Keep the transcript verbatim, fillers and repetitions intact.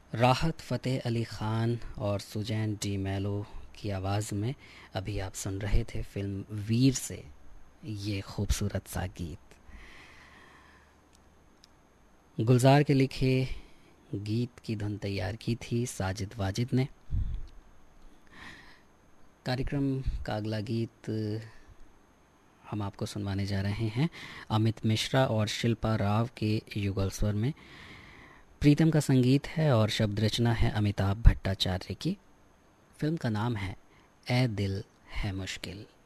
राहत फ़तेह अली ख़ान और Suzanne D मेलो की आवाज़ में अभी आप सुन रहे थे फिल्म वीर से ये खूबसूरत सा गीत। गुलजार के लिखे गीत की धुन तैयार की थी साजिद वाजिद ने। कार्यक्रम का अगला गीत हम आपको सुनवाने जा रहे हैं अमित मिश्रा और शिल्पा राव के युगल स्वर में। प्रीतम का संगीत है और शब्द रचना है अमिताभ भट्टाचार्य की। फिल्म का नाम है ए दिल है मुश्किल।